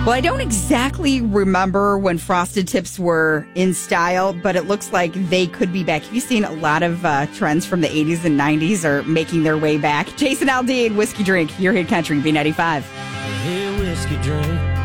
Well, I don't exactly remember when Frosted Tips were in style, but it looks like they could be back. Have you seen a lot of trends from the 80s and 90s are making their way back? Jason Aldean, Whiskey Drink, your hit country, B95. Hey, whiskey drink.